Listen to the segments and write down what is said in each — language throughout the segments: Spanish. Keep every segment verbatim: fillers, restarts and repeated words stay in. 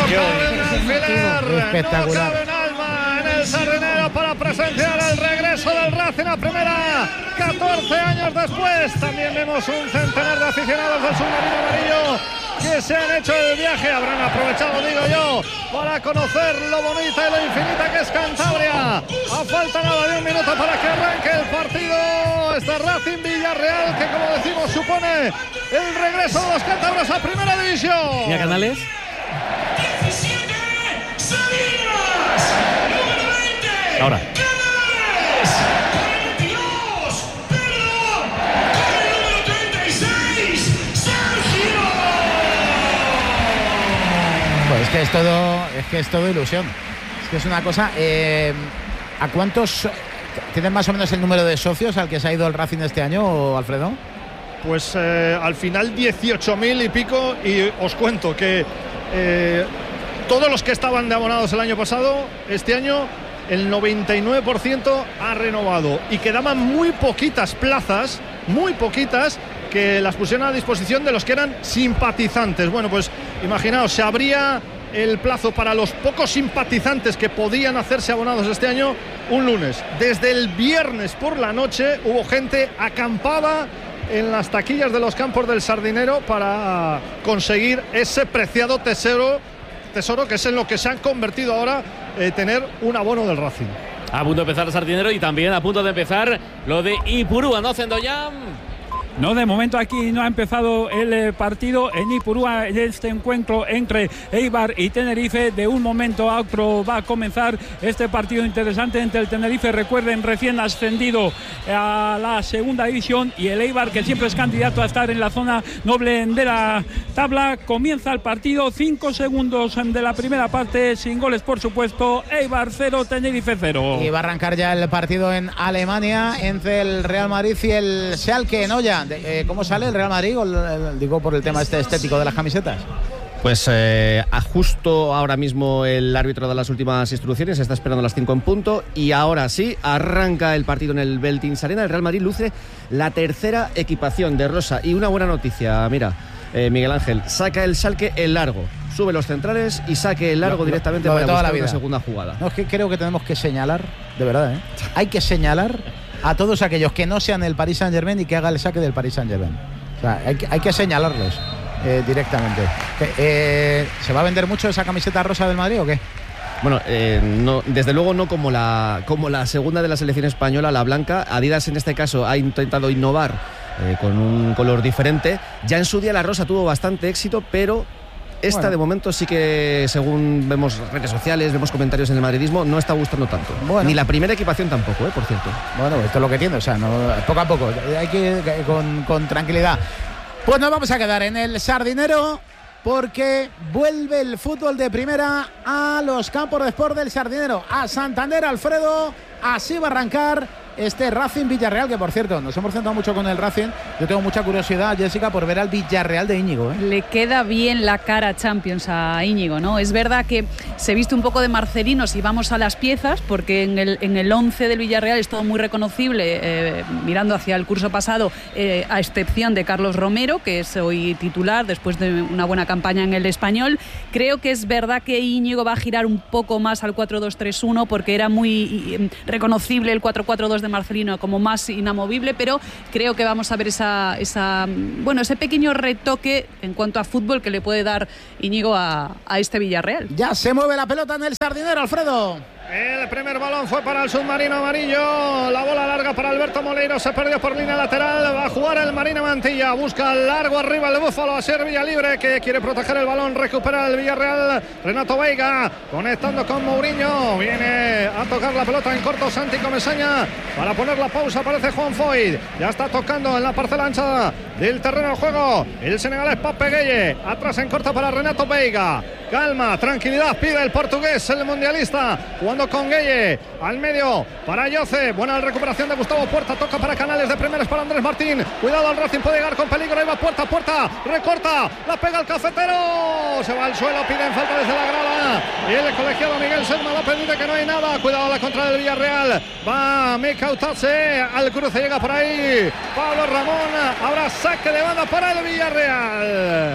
cabe un alfiler, espectacular. No cabe un alma en el Sardinero para presenciar el regreso del Racing a primera. catorce años después, también vemos un centenar de aficionados del submarino amarillo que se han hecho el viaje, habrán aprovechado, digo yo, para conocer lo bonita y lo infinita que es Cantabria. A falta nada de un minuto para que arranque el partido. Este Racing Villarreal, que como decimos supone el regreso de los cántabros a primera división. ¿Y a Canales? Ahora. Pues es que es todo, es que es todo ilusión. Es que es una cosa. Eh, ¿A cuántos tienen más o menos el número de socios al que se ha ido el Racing este año, Alfredo? Pues eh, al final dieciocho mil y pico, y os cuento que eh, todos los que estaban de abonados el año pasado, este año el noventa y nueve por ciento ha renovado y quedaban muy poquitas plazas, muy poquitas, que las pusieron a disposición de los que eran simpatizantes. Bueno, pues imaginaos, se abría el plazo para los pocos simpatizantes que podían hacerse abonados este año un lunes. Desde el viernes por la noche hubo gente acampada en las taquillas de los campos del Sardinero para conseguir ese preciado tesoro, tesoro que es en lo que se han convertido ahora, eh, tener un abono del Racing. A punto de empezar el Sardinero y también a punto de empezar lo de Ipurúa, ¿no, Zendoyán? No, de momento aquí no ha empezado el eh, partido en Ipurúa, en este encuentro entre Eibar y Tenerife. De un momento a otro va a comenzar este partido interesante entre el Tenerife, recuerden, recién ascendido a la segunda división, y el Eibar, que siempre es candidato a estar en la zona noble de la tabla. Comienza el partido, cinco segundos de la primera parte, sin goles por supuesto. Eibar cero, Tenerife cero. Y va a arrancar ya el partido en Alemania entre el Real Madrid y el Schalke, ¿no? Ya, eh, ¿cómo sale el Real Madrid? O el, el, digo, por el tema este estético de las camisetas. Pues eh, a justo ahora mismo el árbitro da las últimas instrucciones, está esperando a las cinco en punto, y ahora sí, arranca el partido en el Veltins Arena. El Real Madrid luce la tercera equipación de rosa, y una buena noticia, mira, eh, Miguel Ángel, saca el Schalke el largo, sube los centrales y saque el largo lo, directamente lo, lo para buscar la segunda jugada. No, es que creo que tenemos que señalar, de verdad, ¿eh? Hay que señalar a todos aquellos que no sean el Paris Saint-Germain y que haga el saque del Paris Saint-Germain. O sea, hay que, hay que señalarlos eh, directamente. Eh, ¿Se va a vender mucho esa camiseta rosa del Madrid o qué? Bueno, eh, no, desde luego no como la, como la segunda de la selección española, la blanca. Adidas en este caso ha intentado innovar eh, con un color diferente. Ya en su día la rosa tuvo bastante éxito, pero esta bueno. de momento sí que, según vemos redes sociales, vemos comentarios en el madridismo, no está gustando tanto. Bueno. Ni la primera equipación tampoco, ¿eh? Por cierto. Bueno, esto es lo que tiene, o sea, no, poco a poco, hay que ir con, con tranquilidad. Pues nos vamos a quedar en el Sardinero, porque vuelve el fútbol de primera a los campos de sport del Sardinero, a Santander, Alfredo. Así va a arrancar este Racing Villarreal, que por cierto nos hemos centrado mucho con el Racing. Yo tengo mucha curiosidad, Jessica, por ver al Villarreal de Íñigo, ¿eh? Le queda bien la cara Champions a Íñigo, ¿no? Es verdad que se viste un poco de Marcelino si vamos a las piezas, porque en el, en el once del Villarreal es todo muy reconocible, eh, mirando hacia el curso pasado, eh, a excepción de Carlos Romero, que es hoy titular después de una buena campaña en el Español. Creo que es verdad que Íñigo va a girar un poco más al cuatro dos tres uno, porque era muy reconocible el cuatro cuatro dos de Marcelino como más inamovible, pero creo que vamos a ver esa, esa bueno, ese pequeño retoque en cuanto a fútbol que le puede dar Íñigo a, a este Villarreal. Ya se mueve la pelota en el Sardinero, Alfredo. El primer balón fue para el submarino amarillo. La bola larga para Alberto Moleiro. Se perdió por línea lateral. Va a jugar el Marina Mantilla. Busca largo arriba el Búfalo. A ser Villa Libre, que quiere proteger el balón. Recupera el Villarreal. Renato Veiga conectando con Mourinho. Viene a tocar la pelota en corto Santi Comesaña. Para poner la pausa aparece Juan Foyt. Ya está tocando en la parcela ancha del terreno de juego el senegalés Pape Gueye. Atrás en corto para Renato Veiga. Calma, tranquilidad pide el portugués, el mundialista. Jugando con Gueye, al medio para Yoce, buena recuperación de Gustavo Puerta, toca para Canales, de primeras para Andrés Martín, cuidado al Racing, puede llegar con peligro, ahí va Puerta, Puerta, recorta, la pega el cafetero, se va al suelo, piden falta desde la grada, y el colegiado Miguel Selma López dice que no hay nada, cuidado a la contra del Villarreal, va Mekautase, al cruce llega por ahí Pablo Ramón, habrá saque de banda para el Villarreal. La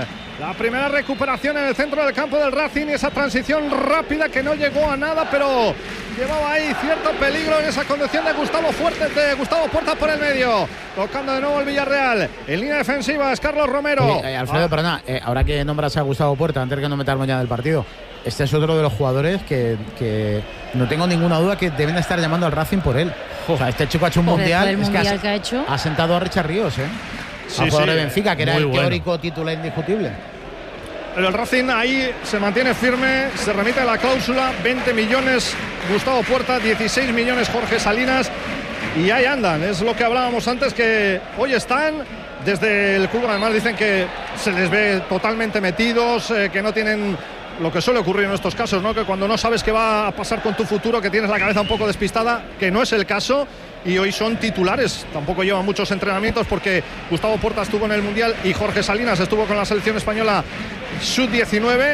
La primera recuperación en el centro del campo del Racing y esa transición rápida que no llegó a nada, pero llevaba ahí cierto peligro en esa conducción de Gustavo Fuertes, de Gustavo Puerta por el medio. Tocando de nuevo el Villarreal. En línea defensiva es Carlos Romero. Oye, eh, Alfredo, ah. perdona, eh, ahora que nombras a Gustavo Puerta, antes de que no meternos ya en el partido, este es otro de los jugadores que, que no tengo ninguna duda que deben estar llamando al Racing por él. O sea, este chico ha hecho un por mundial, el, el es mundial que, ha, que ha hecho. ha sentado a Richard Ríos, ¿eh? Sí, al jugador sí, de Benfica, que era el bueno. teórico titular indiscutible. Pero el Racing ahí se mantiene firme, se remite a la cláusula, veinte millones Gustavo Puerta, dieciséis millones Jorge Salinas, y ahí andan. Es lo que hablábamos antes, que hoy están desde el club, además dicen que se les ve totalmente metidos, eh, que no tienen lo que suele ocurrir en estos casos, ¿no? Que cuando no sabes qué va a pasar con tu futuro, que tienes la cabeza un poco despistada, que no es el caso, y hoy son titulares. Tampoco llevan muchos entrenamientos porque Gustavo Puerta estuvo en el Mundial y Jorge Salinas estuvo con la selección española sub diecinueve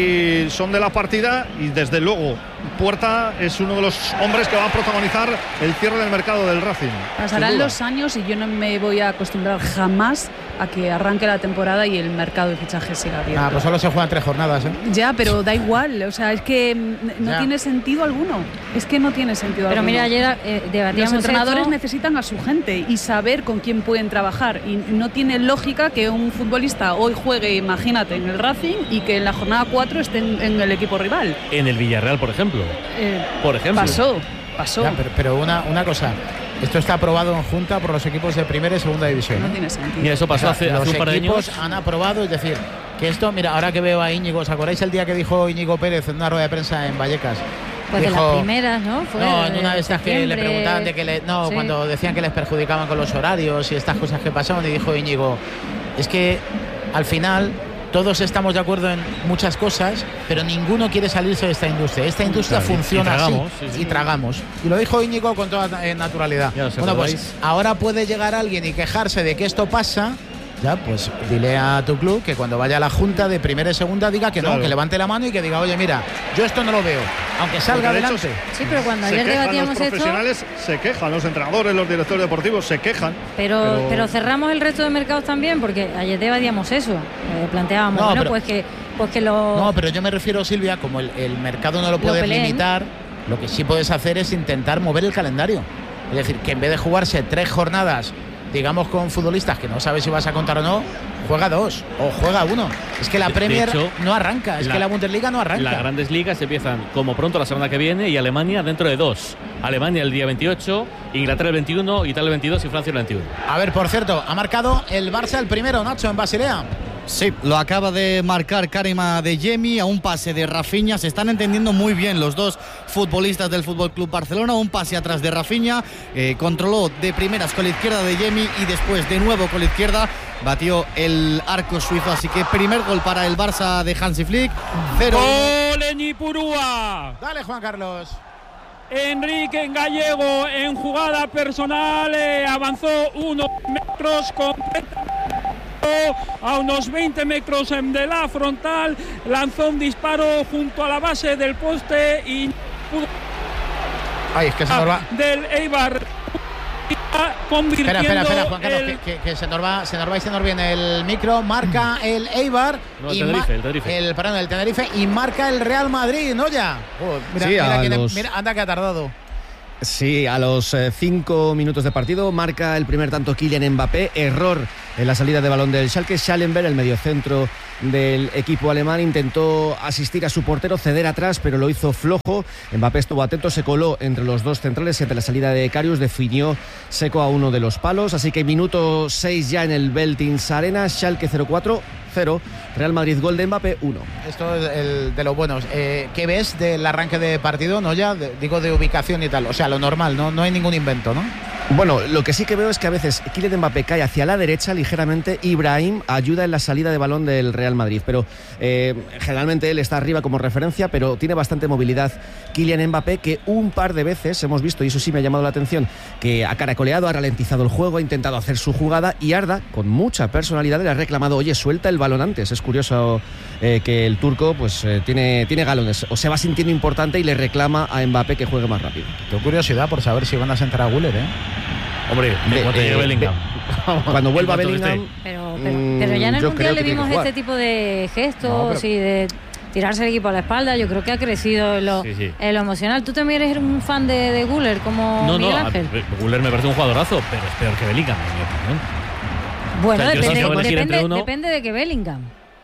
y son de la partida, y desde luego Puerta es uno de los hombres que va a protagonizar el cierre del mercado del Racing. Pasarán los años y yo no me voy a acostumbrar jamás a que arranque la temporada y el mercado de fichajes siga abierto. Ah, pues solo se juegan tres jornadas, ¿eh? Ya, pero da igual, o sea, es que no ya. tiene sentido alguno. Es que no tiene sentido Pero alguno. mira, ayer eh, debatíamos Los entrenadores esto. necesitan a su gente y saber con quién pueden trabajar, y no tiene lógica que un futbolista hoy juegue, imagínate, en el Racing y que en la jornada cuatro esté en, en el equipo rival. En el Villarreal, por ejemplo. Eh, Por ejemplo. Pasó, pasó. Ya, pero, pero una, una cosa, esto está aprobado en Junta por los equipos de primera y segunda división. No ¿eh? tiene sentido. Mira, eso pasó O sea, hace, hace los un par de equipos años. han aprobado, es decir, que esto, mira, ahora que veo a Íñigo, ¿os acordáis el día que dijo Íñigo Pérez en una rueda de prensa en Vallecas? Pues de Dijo, las primeras, ¿no? Fue no, en una de estas que le septiembre. preguntaban de que le, no, Sí. cuando decían que les perjudicaban con los horarios y estas cosas que pasaban, y dijo Íñigo, es que al final todos estamos de acuerdo en muchas cosas, pero ninguno quiere salirse de esta industria. Esta industria Claro, y- funciona y tragamos, así, sí, sí. y tragamos. Y lo dijo Íñigo con toda eh, naturalidad. Ya os Bueno, pues acordáis. ahora puede llegar alguien y quejarse de que esto pasa. Ya, pues dile a tu club que cuando vaya a la junta de primera y segunda diga que Claro. no, que levante la mano y que diga, oye, mira, yo esto no lo veo, aunque salga Porque de hecho adelante. Sí, pero cuando Se ayer quejan los debatíamos esto, profesionales, se quejan los entrenadores, los directores deportivos, se quejan. pero, pero- pero cerramos el resto de mercados también, porque ayer debatíamos eso. Eh, planteábamos, No, bueno, pero- pues que, pues que los. No, pero yo me refiero, Silvia, como el, el mercado no lo puedes peleen. limitar, lo que sí puedes hacer es intentar mover el calendario. Es decir, que en vez de jugarse tres jornadas, digamos, con futbolistas que no sabes si vas a contar o no, juega dos o juega uno. Es que la De- de Premier hecho, no arranca, es la- que la Bundesliga no arranca. Las grandes ligas empiezan como pronto la semana que viene y Alemania dentro de dos. Alemania el día veintiocho, Inglaterra el veintiuno, Italia el veintidós y Francia el veintiuno. A ver, por cierto, ha marcado el Barça el primero, Nacho, en Basilea. Sí, lo acaba de marcar Karima Adeyemi a un pase de Rafinha. Se están entendiendo muy bien los dos futbolistas del Fútbol Club Barcelona. Un pase atrás de Rafinha, eh, controló de primeras con la izquierda de Adeyemi y después de nuevo con la izquierda batió el arco suizo. Así que primer gol para el Barça de Hansi Flick. Cero. ¡Gol en Ipurúa! Dale, Juan Carlos. Enrique Gallego en jugada personal eh, avanzó unos metros completamente a unos veinte metros de la frontal, lanzó un disparo junto a la base del poste y pudo Ay, es que se nos va. del Eibar convirtiendo Espera, espera, espera, Juan Carlos, el- que, que- que se nos va, se nos va y se nos viene el micro. Marca el Eibar. No, el y Tenerife, ma- el Tenerife. el- perdón, el Tenerife. Y marca el Real Madrid, ¿no ya? Oh, mira, Sí, mira, a quién- los- mira, anda que ha tardado. Sí, a los eh, cinco minutos de partido marca el primer tanto Kylian Mbappé. Error en la salida de balón del Schalke. Schallenberg, el mediocentro del equipo alemán, intentó asistir a su portero, ceder atrás, pero lo hizo flojo. Mbappé estuvo atento, se coló entre los dos centrales y ante la salida de Karius definió seco a uno de los palos. Así que minuto seis ya en el Veltins Arena. Schalke cero cuatro cero, Real Madrid gol de Mbappé uno. Esto es el de los buenos. Eh, ¿Qué ves del arranque de partido? No ya, de- digo de ubicación y tal. O sea, lo normal, no, no hay ningún invento, ¿no? Bueno, lo que sí que veo es que a veces Kylian Mbappé cae hacia la derecha ligeramente. Ibrahim ayuda en la salida de balón del Real Madrid, pero eh, generalmente él está arriba como referencia, pero tiene bastante movilidad Kylian Mbappé, que un par de veces hemos visto, y eso sí me ha llamado la atención, que ha caracoleado, ha ralentizado el juego, ha intentado hacer su jugada, y Arda, con mucha personalidad, le ha reclamado, oye, suelta el balón antes. Es curioso eh, que el turco pues eh, tiene, tiene galones, o se va sintiendo importante y le reclama a Mbappé que juegue más rápido. Tengo curiosidad por saber si van a sentar a Güler, ¿eh? Hombre, de, cuando llegue eh, Bellingham. de, cuando vuelva Bellingham. Pero, pero, pero ya en el yo Mundial creo le que vimos este tipo de gestos No, pero- y de tirarse el equipo a la espalda. Yo creo que ha crecido en lo, Sí, sí. en lo emocional. ¿Tú también eres un fan de, de Güler como No, Miguel no, Ángel? a- Güler me parece un jugadorazo, pero es peor que Bellingham, en mi opinión. Bueno, O sea, yo depende, si tengo que elegir depende, entre uno- depende de que Bellingham.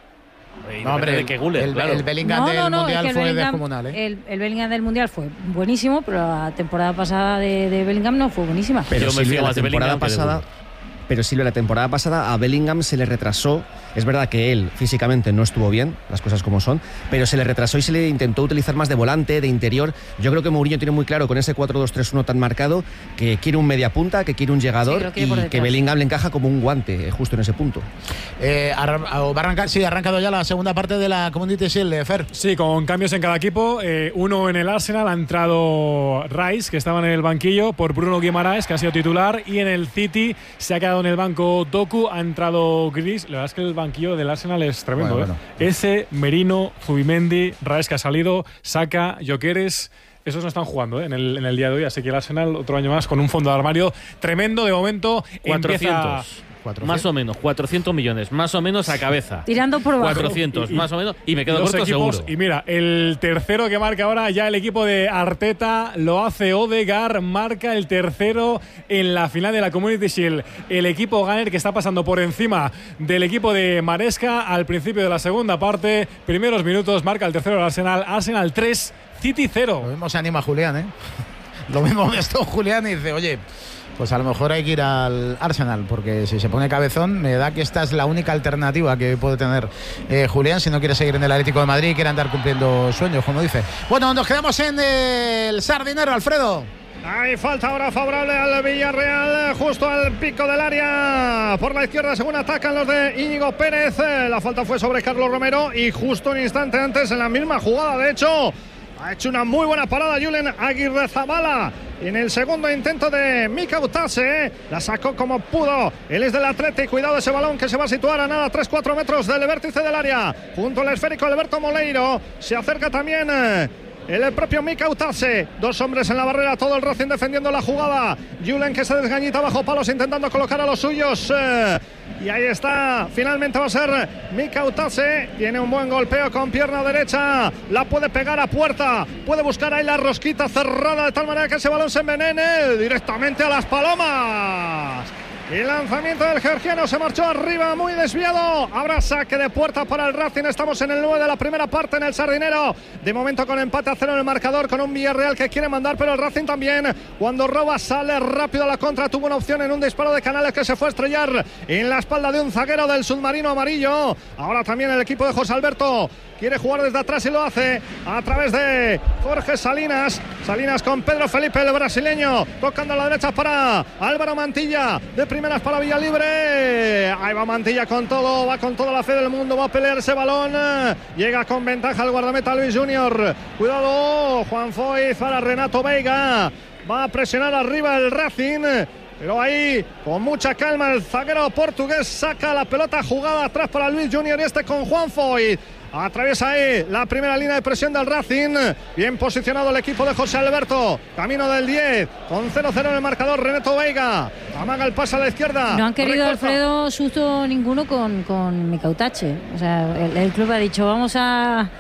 Y No, hombre, depende de que Güler, el, claro. el Bellingham No, del no, no, Mundial es que el fue Bellingham, descomunal, ¿eh? el, el Bellingham del Mundial fue buenísimo, pero la temporada pasada de, de Bellingham no fue buenísima. Pero Yo me Silvia, fío la más de temporada Bellingham que de pasada. Güler. Pero Silvia, la temporada pasada a Bellingham se le retrasó. Es verdad que él físicamente no estuvo bien, las cosas como son, pero se le retrasó y se le intentó utilizar más de volante, de interior. Yo creo que Mourinho tiene muy claro con ese cuatro dos tres uno tan marcado que quiere un mediapunta, que quiere un Sí, llegador que lo quiere por y detrás. que Bellingham le encaja como un guante eh, justo en ese punto. Eh, arran- o va a arrancar, sí, ha arrancado ya la segunda parte de la Community Shield, eh, Fer. Sí, con cambios en cada equipo. Eh, uno en el Arsenal ha entrado Rice, que estaba en el banquillo, por Bruno Guimaraes, que ha sido titular. Y en el City se ha quedado en el banco Doku, ha entrado Gris. La verdad es que el banquillo del Arsenal es tremendo. Bueno, ¿eh? Ese, Merino, Zubimendi, Rice, que ha salido, Saka, Gyökeres. Esos no están jugando ¿eh? en, el, en el día de hoy. Así que el Arsenal, otro año más, con un fondo de armario tremendo. De momento, empieza... cuatrocientos. Más o menos, cuatrocientos millones, más o menos a cabeza. Tirando por bajo. cuatrocientos, Y- y- más o menos, y me quedo Dos corto equipos, seguro. Y mira, el tercero que marca ahora ya el equipo de Arteta lo hace Odegaard, marca el tercero en la final de la Community Shield. El equipo Gunner que está pasando por encima del equipo de Maresca al principio de la segunda parte. Primeros minutos, marca el tercero del Arsenal. Arsenal tres, City Lo cero. mismo se anima Julián, ¿eh? Lo mismo de esto Julián y dice, oye, pues a lo mejor hay que ir al Arsenal, porque si se pone cabezón, me da que esta es la única alternativa que puede tener eh, Julián si no quiere seguir en el Atlético de Madrid y quiere andar cumpliendo sueños, como dice. Bueno, nos quedamos en el Sardinero, Alfredo. Hay falta ahora favorable al Villarreal, justo al pico del área. Por la izquierda, según atacan los de Íñigo Pérez. La falta fue sobre Carlos Romero y justo un instante antes, en la misma jugada, de hecho, ha hecho una muy buena parada Julen Aguirrezabala en el segundo intento de Mika Utase. La sacó como pudo. Él es del Atleti. Cuidado ese balón que se va a situar a nada tres cuatro metros del vértice del área. Junto al esférico Alberto Moleiro. Se acerca también eh, el propio Mika Utase. Dos hombres en la barrera. Todo el Racing defendiendo la jugada. Julen que se desgañita bajo palos intentando colocar a los suyos. Eh, y ahí está. Finalmente va a ser Mika Utase. Tiene un buen golpeo con pierna derecha. La puede pegar a puerta. Puede buscar ahí la rosquita cerrada de tal manera que ese balón se envenene directamente a las palomas. El lanzamiento del georgiano se marchó arriba, muy desviado. Habrá saque de puerta para el Racing. Estamos en el nueve de la primera parte en el Sardinero. De momento con empate a cero en el marcador, con un Villarreal que quiere mandar, pero el Racing también. Cuando roba, sale rápido a la contra. Tuvo una opción en un disparo de Canales que se fue a estrellar en la espalda de un zaguero del submarino amarillo. Ahora también el equipo de José Alberto quiere jugar desde atrás y lo hace a través de Jorge Salinas. Salinas con Pedro Felipe, el brasileño, tocando a la derecha para Álvaro Mantilla. De primeras para Villalibre. Ahí va Mantilla con todo, va con toda la fe del mundo, va a pelear ese balón. Llega con ventaja el guardameta Luis Junior. Cuidado, Juan Foyz para Renato Veiga. Va a presionar arriba el Racing. Pero ahí, con mucha calma, el zaguero portugués saca la pelota jugada atrás para Luis Junior y este con Juan Foyt. Atraviesa ahí la primera línea de presión del Racing. Bien posicionado el equipo de José Alberto. Camino del diez. Con cero cero en el marcador. Renato Veiga. Amaga el pase a la izquierda. No han querido, Recorta. Alfredo, susto ninguno con, con Micautache. O sea, el, el club ha dicho, vamos a, a,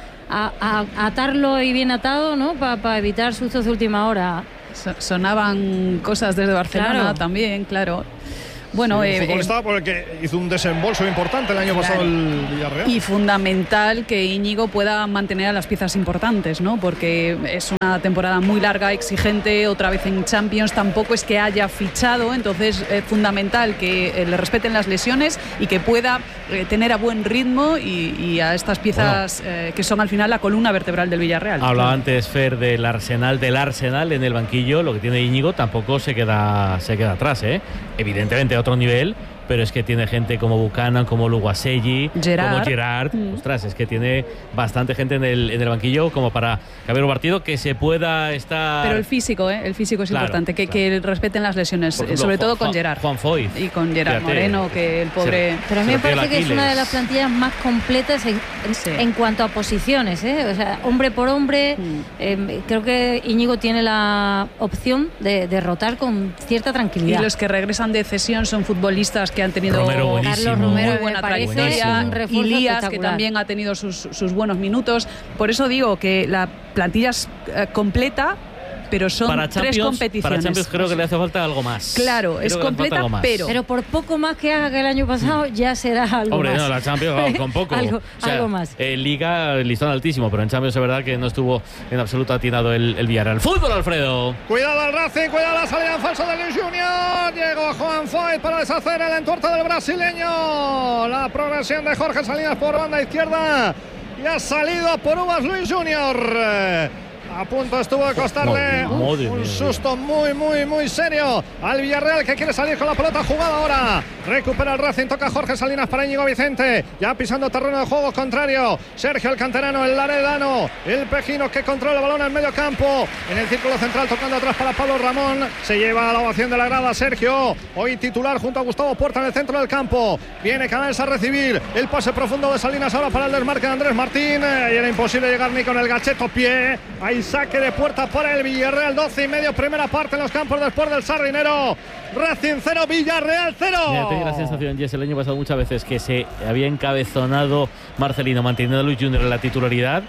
a atarlo y bien atado, ¿no? Para pa evitar sustos de última hora. So- Sonaban cosas desde Barcelona Claro. también, claro. Bueno, Un eh, futbolista por el que hizo un desembolso importante el año Claro. pasado el Villarreal. y fundamental que Íñigo pueda mantener a las piezas importantes, ¿no? Porque es una temporada muy larga, exigente, otra vez en Champions, tampoco es que haya fichado, entonces es fundamental que eh, le respeten las lesiones y que pueda eh, tener a buen ritmo y, y a estas piezas eh, que son al final la columna vertebral del Villarreal. Hablaba antes Fer del Arsenal, del Arsenal en el banquillo, lo que tiene Íñigo tampoco se queda, se queda atrás, ¿eh? Evidentemente a otro nivel, pero es que tiene gente como Buchanan, como Luguaselli, Gerard. como Gerard. Mm. Ostras, es que tiene bastante gente en el, en el banquillo como para caber un partido que se pueda estar. Pero el físico, ¿eh? El físico es Claro, importante, que, claro. que respeten las lesiones, Por ejemplo, sobre todo Juan- con Gerard. Juan Foyth. Y con Gerard Fíjate, Moreno, que el pobre. Pero a mí Se me rompió el parece que es una de Aquiles. las plantillas más completas en, en- Sí. en cuanto a posiciones, ¿eh? O sea, hombre por hombre. Mm. eh, creo que Íñigo tiene la opción de, de rotar con cierta Y tranquilidad. los que regresan de cesión son futbolistas que han tenido Romero, buenísimo. Carlos Romero muy me buena parece trayectoria. un refuerzo Ilías, que espectacular. también ha tenido sus, sus buenos minutos. Por eso digo que la plantilla es eh, completa, pero son para tres Champions, competiciones. para Champions creo que le hace falta algo más. Claro, Creo es que le hace completa, falta algo más. pero- Pero por poco más que haga que el año pasado, ya será algo Hombre, más. no, la Champions vamos, con poco. algo, O sea, algo más. En Liga, listón altísimo, pero en Champions es verdad que no estuvo en absoluto atinado el, el Villarreal. ¡Fútbol, Alfredo! Cuidado al Racing, cuidado la salida en falso de Luis Junior. Llegó Juan Foyth para deshacer el entuerto del brasileño. La progresión de Jorge Salinas por banda izquierda. Y ha salido por uvas Luis Junior. A punto estuvo de costarle Madre, madre un mía. susto muy, muy, muy serio al Villarreal, que quiere salir con la pelota jugada ahora. Recupera el Racing, toca Jorge Salinas para Íñigo Vicente. Ya pisando terreno de juego contrario. Sergio el canterano, el laredano, el pejino que controla el balón en medio campo. En el círculo central tocando atrás para Pablo Ramón. Se lleva la ovación de la grada Sergio. Hoy titular junto a Gustavo Puerta en el centro del campo. Viene Canales a recibir el pase profundo de Salinas ahora para el desmarque de Andrés Martín. Y era imposible llegar ni con el gacheto pie. Ahí saque de puerta para el Villarreal, doce y medio, primera parte en los campos después del Sardinero. Racing cero, Villarreal cero. Mira, tengo la sensación, Jess, el año pasado muchas veces que se había encabezonado Marcelino manteniendo a Luis Junior en la titularidad,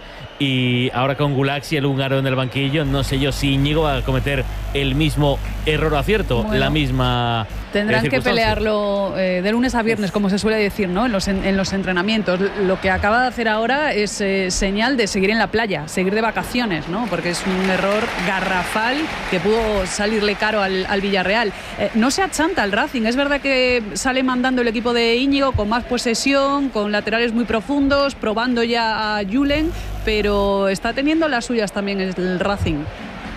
y ahora con Gulaxi, el húngaro, en el banquillo, no sé yo si Íñigo va a cometer el mismo error o acierto, Bueno, la misma Tendrán eh, que circunstancia. pelearlo eh, de lunes a viernes, como se suele decir, ¿no? En los, en, en los entrenamientos. Lo que acaba de hacer ahora es eh, señal de seguir en la playa, seguir de vacaciones, ¿no? Porque es un error garrafal que pudo salirle caro al, al Villarreal. Eh, no se achanta el Racing. Es verdad que sale mandando el equipo de Íñigo con más posesión, con laterales muy profundos, probando ya a Julen, pero está teniendo las suyas también el Racing.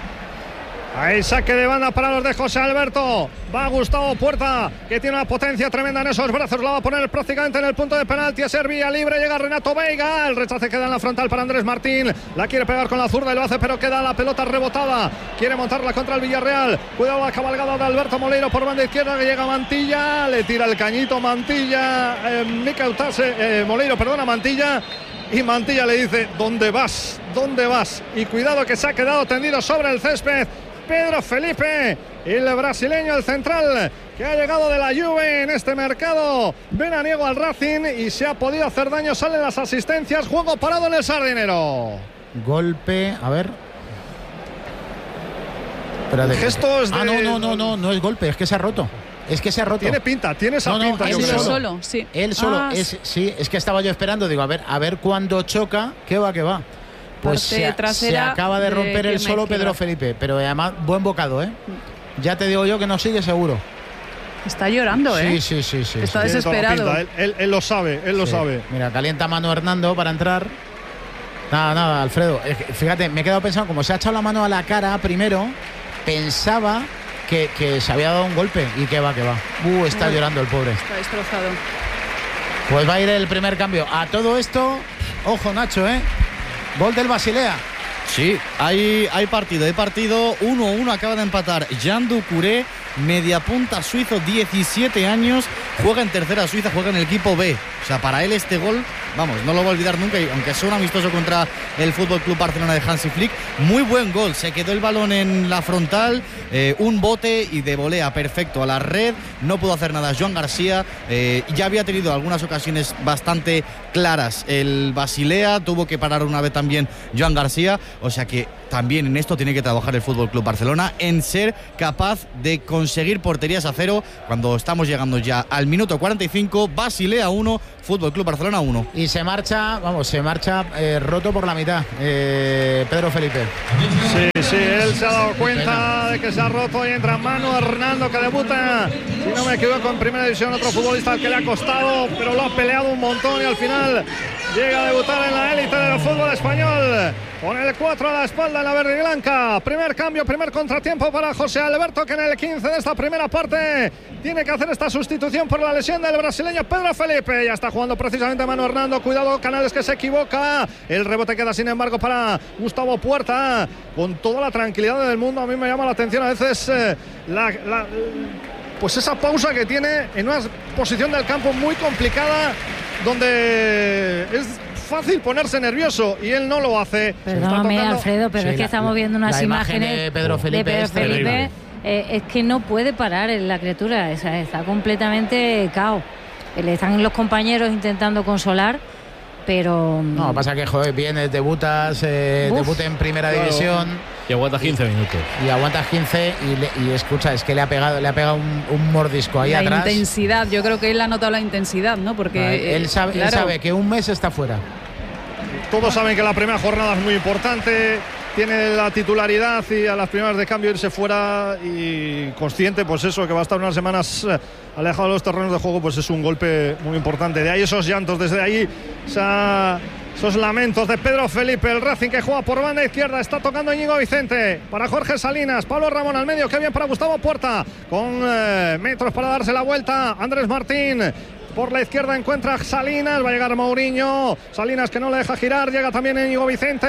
Ahí saque de banda para los de José Alberto. Va Gustavo Puerta, que tiene una potencia tremenda en esos brazos. La va a poner prácticamente en el punto de penalti. A ser vía libre. Llega Renato Veiga. El rechace queda en la frontal para Andrés Martín. La quiere pegar con la zurda y lo hace, pero queda la pelota rebotada. Quiere montarla contra el Villarreal. Cuidado la cabalgada de Alberto Moleiro por banda izquierda, que llega Mantilla. Le tira el cañito Mantilla. Eh, Mikel Utase, eh, Moleiro, perdona, Mantilla. Y Mantilla le dice: ¿dónde vas? ¿Dónde vas? Y cuidado, que se ha quedado tendido sobre el césped Pedro Felipe, el brasileño, el central, que ha llegado de la Juve en este mercado veraniego al Racing y se ha podido hacer daño. Salen las asistencias, juego parado en el Sardinero. Golpe, a ver. Espérate. Gestos de... Ah, no, no, no, no, no es golpe, es que se ha roto. Es que se ha roto. Tiene pinta, tiene esa No, no, pinta. él yo Él creo. solo. solo, sí. Él solo, Ah, es, sí, es que estaba yo esperando, digo, a ver, a ver cuándo choca, qué va, qué va. Pues Parte se, trasera se acaba de de romper el pierna solo izquierda. Pedro Felipe, pero además buen bocado, ¿eh? Ya te digo yo que no sigue seguro. Está llorando, ¿eh? Sí, sí, sí, sí. Está sí. Tiene toda la desesperado. pinta, Él, él- él lo sabe, él lo Sí. sabe. Mira, calienta mano Hernando para entrar. Nada, nada, Alfredo. Es que, fíjate, me he quedado pensando, como se ha echado la mano a la cara primero, pensaba que, que se había dado un golpe. Y que va, que va. Uh, está Uy. llorando el pobre. Está destrozado. Pues va a ir el primer cambio. A todo esto, ojo Nacho, ¿eh? Gol del Basilea. Sí, hay, hay partido, hay partido. uno a uno acaba de empatar Jean Ducouré, media punta suizo, diecisiete años, juega en tercera Suiza, juega en el equipo B. O sea, para él este gol, vamos, no lo va a olvidar nunca, y aunque sea un amistoso contra el Fútbol Club Barcelona de Hansi Flick. Muy buen gol, se quedó el balón en la frontal, eh, un bote y de volea perfecto a la red. No pudo hacer nada Joan García, eh, ya había tenido algunas ocasiones bastante claras el Basilea, tuvo que parar una vez también Joan García. O sea que también en esto tiene que trabajar el Fútbol Club Barcelona, en ser capaz de conseguir porterías a cero. Cuando estamos llegando ya al minuto cuarenta y cinco, Basilea uno, Fútbol Club Barcelona uno. Y se marcha, vamos, se marcha eh, roto por la mitad. Eh, Pedro Felipe. Sí, sí, él se ha dado cuenta de que se ha roto y entra Manu Hernando, que debuta, si no me equivoco, en primera división. Otro futbolista al que le ha costado, pero lo ha peleado un montón y al final llega a debutar en la élite del fútbol español con el cuatro a la espalda en la verde y blanca. Primer cambio, primer contratiempo para José Alberto, que en el quince de esta primera parte tiene que hacer esta sustitución por la lesión del brasileño Pedro Felipe. Ya está jugando precisamente Manu Hernando. Cuidado, Canales, que se equivoca. El rebote queda sin embargo para Gustavo Puerta. Con toda la tranquilidad del mundo, a mí me llama la atención a veces eh, la, la, pues esa pausa que tiene en una posición del campo muy complicada, donde es fácil ponerse nervioso y él no lo hace. Perdóname, Alfredo, pero sí, es que la, estamos viendo unas imágenes de Pedro Felipe, de Pedro es, Felipe eh, es que no puede parar la criatura, o sea, está completamente cao. Le están los compañeros intentando consolar, pero no, pasa que joder, vienes, debutas, eh, debuta en primera claro. división y aguantas quince minutos. Y aguantas quince y, le, y escucha, es que le ha pegado, le ha pegado un, un mordisco ahí la atrás. La intensidad, yo creo que él ha notado la intensidad, ¿no? Porque ah, él, sabe, claro. él sabe que un mes está fuera. Todos saben que la primera jornada es muy importante, tiene la titularidad y a las primeras de cambio irse fuera, y consciente pues eso, que va a estar unas semanas alejado de los terrenos de juego, pues es un golpe muy importante. De ahí esos llantos, desde ahí esa, esos lamentos de Pedro Felipe. El Racing, que juega por banda izquierda, está tocando Íñigo Vicente para Jorge Salinas, Pablo Ramón al medio, que bien para Gustavo Puerta, con eh, metros para darse la vuelta. Andrés Martín por la izquierda encuentra Salinas, va a llegar Mourinho, Salinas que no le deja girar, llega también Íñigo Vicente,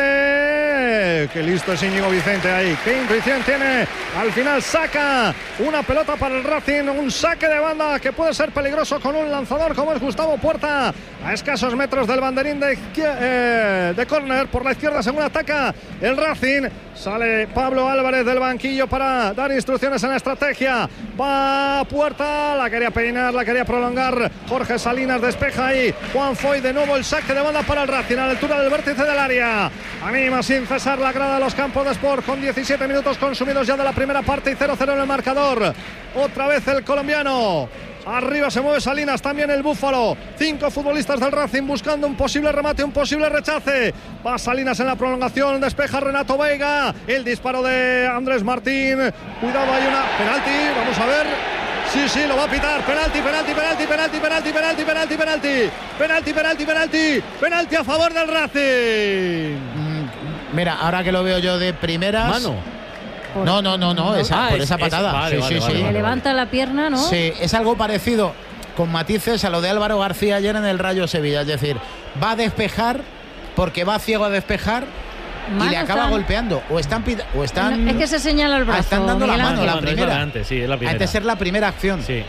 qué listo es Íñigo Vicente ahí, qué intuición tiene, al final saca una pelota para el Racing, un saque de banda que puede ser peligroso con un lanzador como es Gustavo Puerta, a escasos metros del banderín de, eh, de córner. Por la izquierda según ataca el Racing, sale Pablo Álvarez del banquillo para dar instrucciones en la estrategia, va Puerta, la quería peinar, la quería prolongar Jorge Salinas, despeja ahí Juan Foy, de nuevo el saque de banda para el Racing a la altura del vértice del área. Anima sin cesar la grada de los campos de Sport con diecisiete minutos consumidos ya de la primera parte y cero cero en el marcador. Otra vez el colombiano. Arriba se mueve Salinas, también el Búfalo. Cinco futbolistas del Racing buscando un posible remate, un posible rechace. Va Salinas en la prolongación, despeja Renato Veiga. El disparo de Andrés Martín. Cuidado, hay una penalti, vamos a ver. Sí, sí, lo va a pitar. Penalti, penalti, penalti, penalti, penalti, penalti, penalti, penalti. Penalti, penalti, penalti. Penalti a favor del Racing. Mm, mira, ahora que lo veo yo de primeras. Mano. Por... No, no, no, no, esa, ah, por es, esa patada. Es, vale, sí, vale, sí, vale, sí. vale, Le levanta la pierna, ¿no? Sí, es algo parecido con matices a lo de Álvaro García ayer en el Rayo Sevilla. Es decir, va a despejar porque va ciego a despejar. Mano y le acaba están... golpeando. O están, o están. No, es que se señala el brazo. Ah, están dando Miguel la mano, la primera. Antes, sí, es la primera. Antes de ser la primera acción. Sí.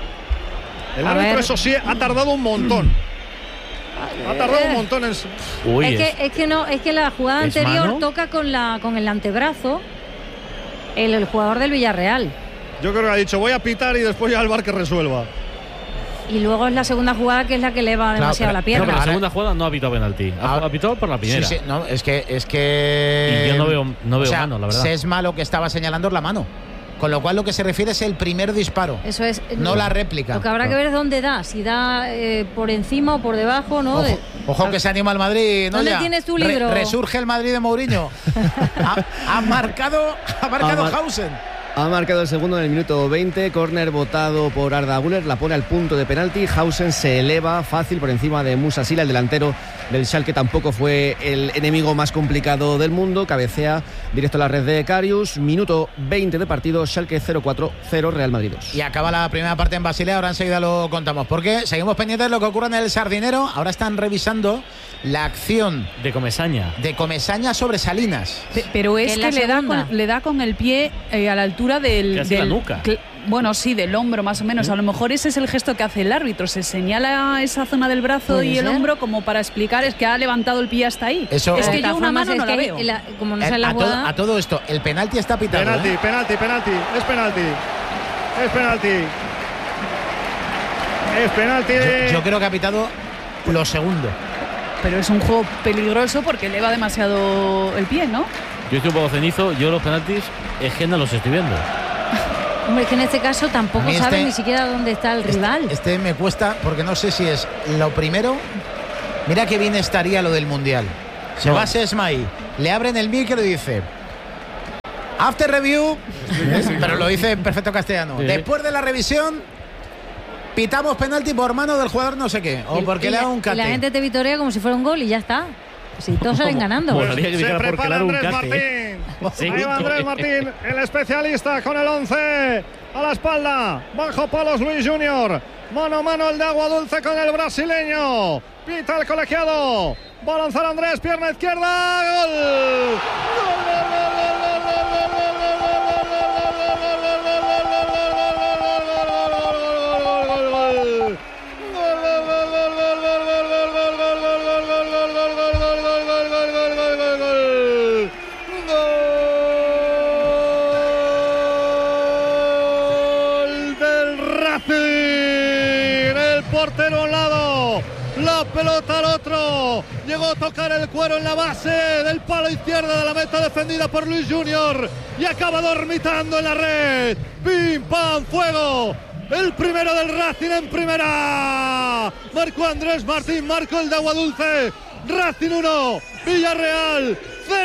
El árbitro, eso sí, ha tardado un montón. Ha tardado un montón en. Uy, es, que, es que no, es que la jugada anterior mano? toca con la con el antebrazo el, el jugador del Villarreal. Yo creo que ha dicho voy a pitar y después ya al V A R que resuelva. Y luego es la segunda jugada que es la que eleva claro, demasiado pero, la pierna. No, pero la segunda jugada no ha pitado penalti. Ha, ha pitado por la primera. Sí, sí, no, es que es que y yo no veo, no veo o sea, mano, la verdad. Si es malo que estaba señalando la mano. Con lo cual lo que se refiere es el primer disparo. Eso es. No lo, la réplica. Lo que habrá no. que ver es dónde da. Si da eh, por encima o por debajo, ¿no? Ojo, de, ojo que se anima el Madrid. ¿No? ¿Dónde ya? tienes tu libro? Re, resurge el Madrid de Mourinho. ha, ha marcado, ha marcado ha Hausen. Ha marcado el segundo en el minuto veinte, córner votado por Arda Güler, la pone al punto de penalti. Hausen se eleva fácil por encima de Musa Sila, el delantero del Schalke tampoco fue el enemigo más complicado del mundo, cabecea directo a la red de Karius. Minuto veinte de partido, Schalke cero cuatro, cero Real Madrid dos. Y acaba la primera parte en Basilea, ahora enseguida lo contamos, porque seguimos pendientes de lo que ocurre en el Sardinero. Ahora están revisando la acción de Comesaña de Comesaña sobre Salinas. Pero es que le da, con, le da con el pie eh, a la altura del, del la nuca. Bueno, sí, del hombro más o menos. ¿Mm? A lo mejor ese es el gesto que hace el árbitro. Se señala esa zona del brazo y el hombro como para explicar es que ha levantado el pie hasta ahí. Eso, es que yo una mano es no que la veo. La, como no el, la a, jugada... todo, a todo esto, el penalti está pitado. Penalti, ¿eh? penalti, penalti. Es penalti. Es penalti. Es penalti. Yo, yo creo que ha pitado lo segundo. Pero es un juego peligroso porque eleva demasiado el pie, ¿no? Yo estoy un poco cenizo, yo los penaltis es que no los estoy viendo. Hombre, es que en este caso tampoco este, sabe ni siquiera dónde está el este, rival. Este me cuesta porque no sé si es lo primero. Mira qué bien estaría lo del Mundial. Se no. va a Sesmai, le abren el micro y dice after review, pero lo dice en perfecto castellano. Sí. Después de la revisión, pitamos penalti por mano del jugador no sé qué, o porque y le la, da un y cate. la gente te vitorea como si fuera un gol y ya está. Si todos salen ganando. Molaría que Se dijera porque le prepara da un Andrés cate. Martín. Sí. Ahí va Andrés Martín, el especialista con el once a la espalda. Bajo palos Luis Junior. Mano a mano el de Agua Dulce con el brasileño. Pita el colegiado. Va a lanzar Andrés, pierna izquierda. ¡Gol! ¡Gol, gol, gol, gol, gol, gol, gol, portero a un lado, la pelota al otro, llegó a tocar el cuero en la base del palo izquierdo de la meta defendida por Luis Junior y acaba dormitando en la red. Pim pam fuego, el primero del Racing en primera, marcó Andrés Martín, marcó el de Agua Dulce. Racing uno, Villarreal